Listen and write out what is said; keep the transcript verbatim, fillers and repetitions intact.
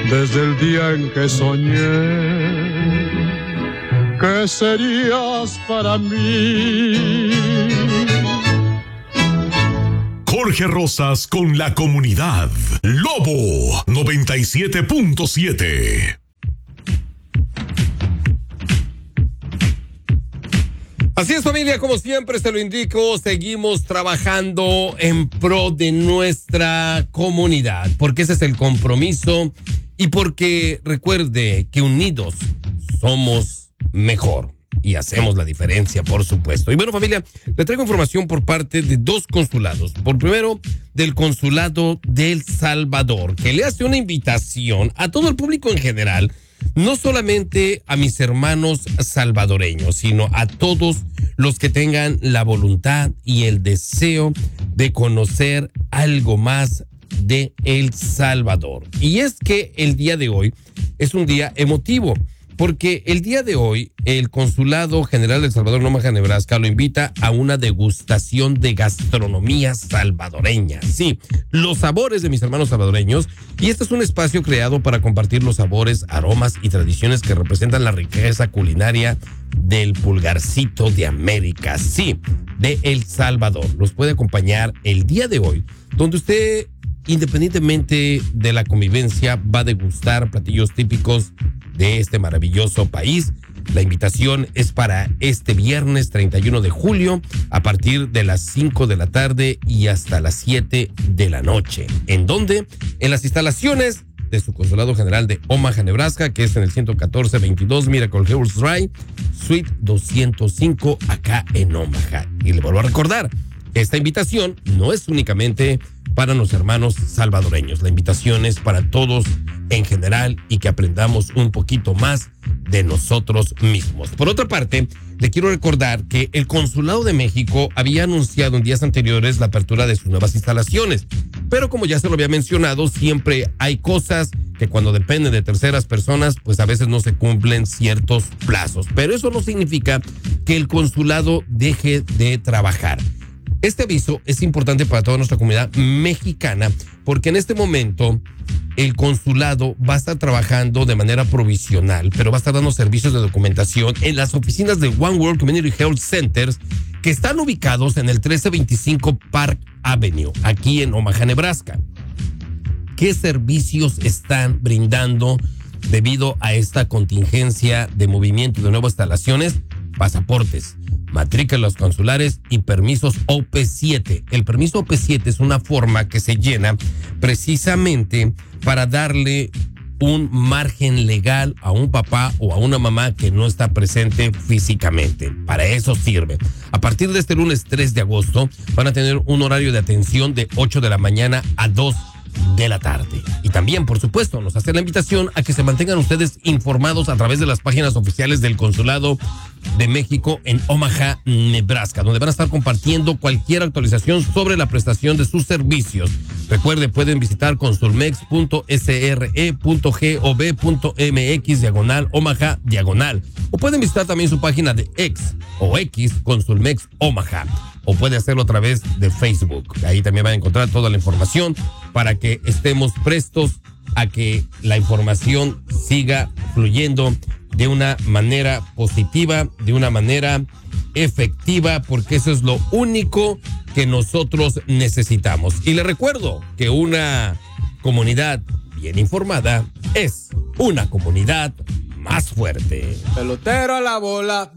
desde el día en que soñé que serías para mí. Jorge Rosas con la comunidad. Lobo noventa y siete punto siete. Así es, familia, como siempre se lo indico, seguimos trabajando en pro de nuestra comunidad, porque ese es el compromiso y porque recuerde que unidos somos mejor y hacemos la diferencia, por supuesto. Y bueno, familia, le traigo información por parte de dos consulados. Por primero, del Consulado de El Salvador, que le hace una invitación a todo el público en general, no solamente a mis hermanos salvadoreños, sino a todos los que tengan la voluntad y el deseo de conocer algo más de El Salvador. Y es que el día de hoy es un día emotivo, porque el día de hoy el Consulado General de El Salvador en Omaha, Nebraska, lo invita a una degustación de gastronomía salvadoreña. Sí, los sabores de mis hermanos salvadoreños. Y este es un espacio creado para compartir los sabores, aromas y tradiciones que representan la riqueza culinaria del pulgarcito de América. Sí, de El Salvador. Los puede acompañar el día de hoy, donde usted, independientemente de la convivencia, va a degustar platillos típicos de este maravilloso país. La invitación es para este viernes treinta y uno de julio a partir de las cinco de la tarde y hasta las siete de la noche. ¿En dónde? En las instalaciones de su Consulado General de Omaha, Nebraska, que es en el ciento catorce veintidós Miracle Hills Drive, Suite doscientos cinco, acá en Omaha. Y le vuelvo a recordar, esta invitación no es únicamente para los hermanos salvadoreños. La invitación es para todos en general y que aprendamos un poquito más de nosotros mismos. Por otra parte, le quiero recordar que el Consulado de México había anunciado en días anteriores la apertura de sus nuevas instalaciones, pero como ya se lo había mencionado, siempre hay cosas que cuando dependen de terceras personas, pues a veces no se cumplen ciertos plazos, pero eso no significa que el consulado deje de trabajar. Este aviso es importante para toda nuestra comunidad mexicana porque en este momento el consulado va a estar trabajando de manera provisional, pero va a estar dando servicios de documentación en las oficinas de One World Community Health Centers que están ubicados en el trece veinticinco Park Avenue, aquí en Omaha, Nebraska. ¿Qué servicios están brindando debido a esta contingencia de movimiento de nuevas instalaciones? Pasaportes, matrículas consulares y permisos O P siete. El permiso O P siete es una forma que se llena precisamente para darle un margen legal a un papá o a una mamá que no está presente físicamente. Para eso sirve. A partir de este lunes tres de agosto van a tener un horario de atención de ocho de la mañana a dos de la tarde. Y también, por supuesto, nos hace la invitación a que se mantengan ustedes informados a través de las páginas oficiales del Consulado de México en Omaha, Nebraska, donde van a estar compartiendo cualquier actualización sobre la prestación de sus servicios. Recuerde, pueden visitar consulmex punto s r e punto gov punto m x diagonal Omaha diagonal, o pueden visitar también su página de X o X Consulmex Omaha, o puede hacerlo a través de Facebook. Ahí también van a encontrar toda la información para que estemos prestos a que la información siga fluyendo de una manera positiva, de una manera efectiva, porque eso es lo único que nosotros necesitamos. Y le recuerdo que una comunidad bien informada es una comunidad más fuerte. Pelotero a la bola.